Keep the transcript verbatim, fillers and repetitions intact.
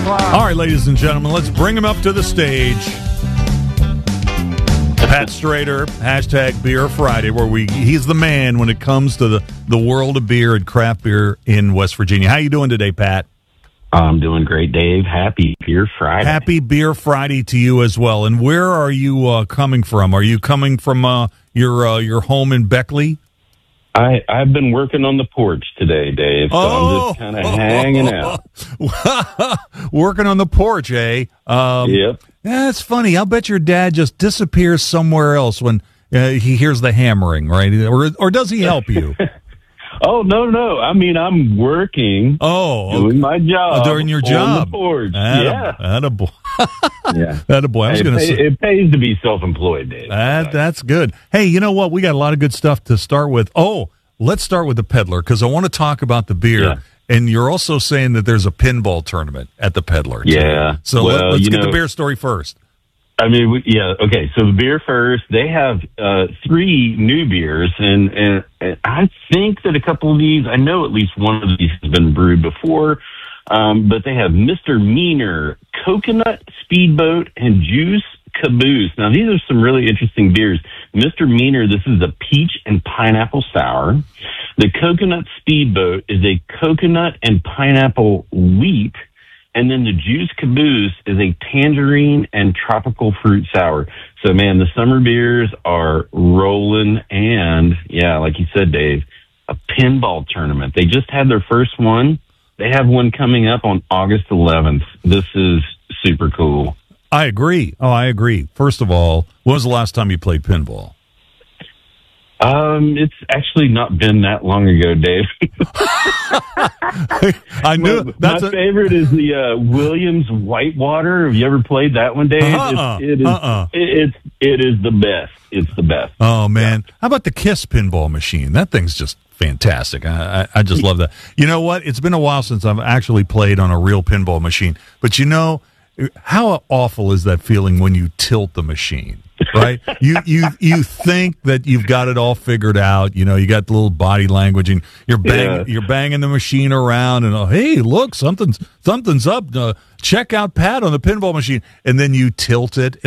All right, ladies and gentlemen, let's bring him up to the stage. Pat Strader, hashtag Beer Friday, where we he's the man when it comes to the, the world of beer and craft beer in West Virginia. How you doing today, Pat? I'm doing great, Dave. Happy Beer Friday. Happy Beer Friday to you as well. And where are you uh, coming from? Are you coming from uh, your uh, your home in Beckley? I, I've been working on the porch today, Dave, so oh. I'm just kind of hanging out. Working on the porch, eh? Um, yep. Yeah, it's funny. I'll bet your dad just disappears somewhere else when uh, he hears the hammering, right? Or or does he help you? Oh, no, no. I mean, I'm working. Oh, okay. Doing my job. Oh, doing your job. On the porch. Atta, yeah. Attaboy. yeah. Attaboy. I was it, gonna pay, say, it pays to be self-employed, Dave. That, that's good. Hey, you know what? We got a lot of good stuff to start with. Oh, let's start with the Peddler, because I want to talk about the beer. Yeah. And you're also saying that there's a pinball tournament at the Peddler. Too. Yeah. So well, let, let's get know, the beer story first. I mean, we, yeah, okay. So the beer first. They have uh, three new beers, and, and, and I think that a couple of these, I know at least one of these has been brewed before, um, but they have Mister Meaner, Coconut Speedboat, and Juice Caboose. Now, these are some really interesting beers. Mister Meaner, this is a peach and pineapple sour. The Coconut Speedboat is a coconut and pineapple wheat. And then the Juice Caboose is a tangerine and tropical fruit sour. So, man, the summer beers are rolling. And, yeah, like you said, Dave, a pinball tournament. They just had their first one. They have one coming up on August eleventh. This is super cool. I agree. Oh, I agree. First of all, when was the last time you played pinball? Um, it's actually not been that long ago, Dave. I knew my, that's my a, favorite is the uh, Williams Whitewater. Have you ever played that one, Dave? Uh-uh, it's, it is. Uh-uh. It, it's it is the best. It's the best. Oh man, how about the Kiss pinball machine? That thing's just fantastic. I, I, I just love that. You know what? It's been a while since I've actually played on a real pinball machine, but you know, how awful is that feeling when you tilt the machine? Right, you you you think that you've got it all figured out. You know, you got the little body language, and you're bang, yeah. you're banging the machine around, and oh, hey, look, something's something's up. Uh, check out Pat on the pinball machine, and then you tilt it.